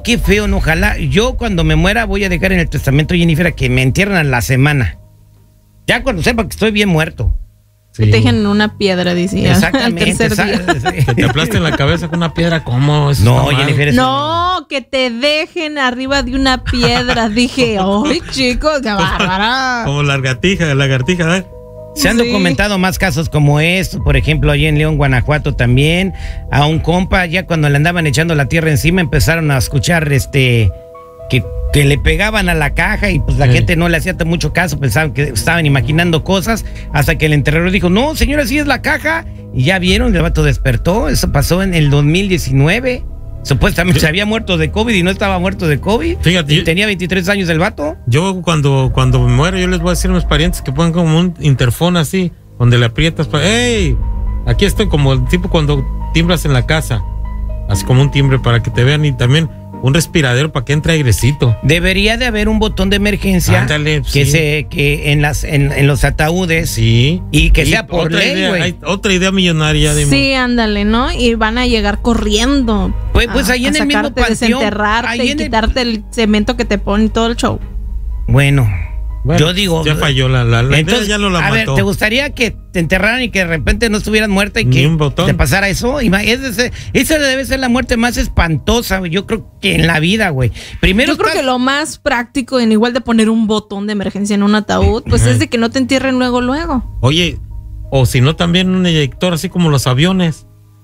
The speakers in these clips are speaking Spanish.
qué feo, no, ojalá. Yo cuando me muera voy a dejar en el testamento, Jennifer, que me entierran a la semana. Ya cuando sepa que estoy bien muerto. Sí. Que te dejen en una piedra, decía. Exactamente. Que te aplasten la cabeza con una piedra, ¿cómo? No, Jennifer. No, que te dejen arriba de una piedra. Dije, ¡ay, chicos, qué bárbara! Como lagartija, ¿eh? Se han documentado más casos como esto, por ejemplo, allí en León, Guanajuato también, a un compa, ya cuando le andaban echando la tierra encima, empezaron a escuchar que le pegaban a la caja y pues la gente no le hacía mucho caso, pensaban que estaban imaginando cosas, hasta que el enterrador dijo, no, señora, sí es la caja, y ya vieron, el vato despertó. Eso pasó en el 2019. Supuestamente se había muerto de COVID y no estaba muerto de COVID. Fíjate, y tenía 23 años el vato. Yo cuando me muero, yo les voy a decir a mis parientes que pongan como un interfón así, donde le aprietas para, ¡hey! Aquí estoy, como el tipo cuando timbras en la casa, así como un timbre para que te vean, y también un respiradero para que entre airecito. Debería de haber un botón de emergencia. Ándale, que en los ataúdes. Sí. Y que sea por ley, güey. Hay otra idea millonaria de sí, ándale, ¿no? Y van a llegar corriendo. Pues ahí en el mismo panteón, desenterrarte y quitarte el cemento que te ponen todo el show. Bueno, yo digo. Ya falló la idea, ya no la mató. A ver, ¿te gustaría que te enterraran y que de repente no estuvieras muerta y que te pasara eso? Esa debe ser la muerte más espantosa, güey. Yo creo que en la vida, güey. Primero yo creo que lo más práctico, en igual de poner un botón de emergencia en un ataúd, pues es de que no te entierren luego. Oye, o si no también un eyector, así como los aviones.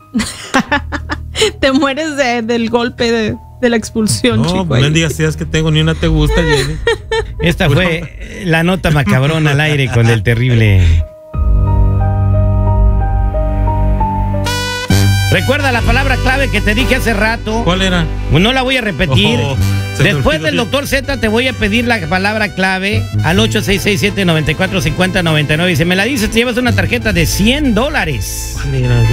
Te mueres del golpe de la expulsión, chico. No digas ideas que tengo, ni una te gusta, Jenny. Esta fue la nota macabrona al aire con el terrible. Recuerda la palabra clave que te dije hace rato. ¿Cuál era? No la voy a repetir. Después del Dr. Z te voy a pedir la palabra clave al 8667-945099. Y si me la dices, te llevas una tarjeta de $100. Mira,